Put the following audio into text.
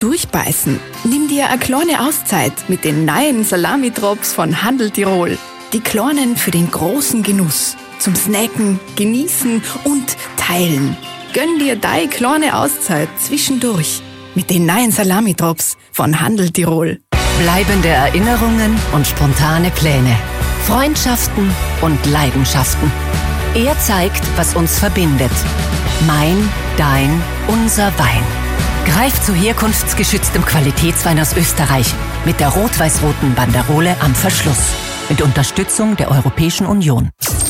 durchbeißen. Nimm dir eine kleine Auszeit mit den neuen Salami-Drops von Handel Tirol. Die kleinen für den großen Genuss. Zum Snacken, Genießen und Teilen. Gönn dir deine kleine Auszeit zwischendurch mit den neuen Salami-Drops von Handel Tirol. Bleibende Erinnerungen und spontane Pläne. Freundschaften und Leidenschaften. Er zeigt, was uns verbindet. Mein, dein, unser Wein. Greif zu herkunftsgeschütztem Qualitätswein aus Österreich mit der rot-weiß-roten Banderole am Verschluss. Mit Unterstützung der Europäischen Union.